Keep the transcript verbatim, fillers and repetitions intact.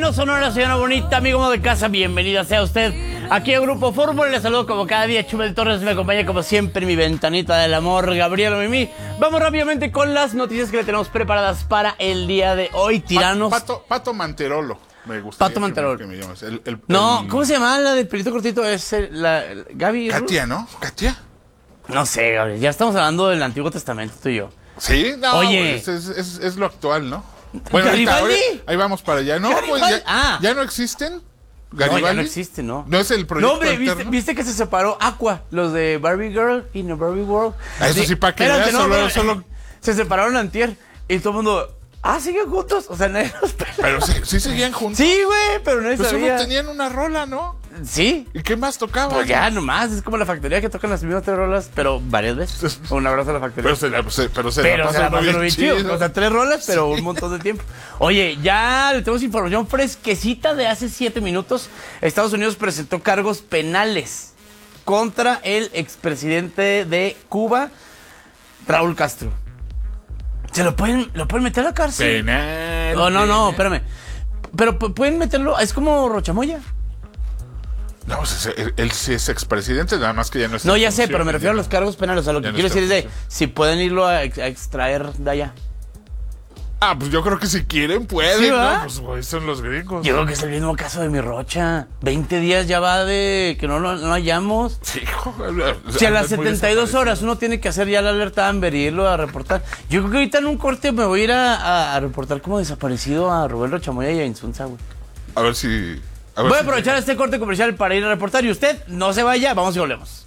Bueno, Sonora, señora bonita, amigo de casa, bienvenida sea usted aquí a Grupo Fórmula. Les saludo como cada día, Chumel Torres, me acompaña como siempre mi ventanita del amor, Gabriela Mimi. Vamos rápidamente con las noticias que le tenemos preparadas para el día de hoy, tiranos. Pato, Pato Manterolo, me gusta. Pato Manterolo. Que me llamas. El, el, no, el... ¿cómo se llama la del pelito cortito? Es el, la el, Gaby. Katia, ¿no? Katia. No sé, Gabriel, ya estamos hablando del Antiguo Testamento, tú y yo. Sí, no, Oye. Pues es, es, es lo actual, ¿no? Bueno, ahorita, ahora, ahí vamos para allá. No, pues ya, ah. ya no existen. Garibaldi. No, ya no existe, ¿no? No es el proyecto. No, hombre, ¿viste, ¿viste que se separó Aqua, los de Barbie Girl y the Barbie World? A eso sí, para que veas, no, solo, pero, solo... Se separaron antier y todo el mundo... Ah, siguen juntos. O sea, nadie los pela. Pero sí, sí seguían juntos. Sí, güey, pero nadie pues sabía. solo tenían una rola, ¿no? Sí. ¿Y qué más tocaban? Pues ya, nomás. Es como la factoría que tocan las mismas tres rolas, pero varias veces. Un abrazo a la factoría. Pero se la, se, pero se pero la se la pasaron bien, bien chido. chido. O sea, tres rolas, pero sí. Un montón de tiempo. Oye, ya le tenemos información fresquecita de hace siete minutos. Estados Unidos presentó cargos penales contra el expresidente de Cuba, Raúl Castro. ¿Se lo pueden, lo pueden meter a la cárcel? Penal. No, no, no, espérame. Pero pueden meterlo, es como Rochamoya. No, pues él, él sí es expresidente, nada más que ya no es. No, ya sé, pero me refiero a los cargos penales. O sea, lo que no quiero decir es de función. si pueden irlo a, ex, a extraer de allá. Ah, pues yo creo que si quieren pueden, ¿Sí, ¿no? Pues güey, son los gringos. Yo creo que es el mismo caso de mi Rocha. veinte días ya va de que no lo no hallamos. Sí, joder. Si a las setenta y dos horas uno tiene que hacer ya la alerta Amber y irlo a reportar. Yo creo que ahorita en un corte me voy a ir a, a, a reportar como desaparecido a Rubén Rochamoya y a Insunza, güey. A ver si... A ver voy a si aprovechar te... este corte comercial para ir a reportar y usted no se vaya, vamos y volvemos.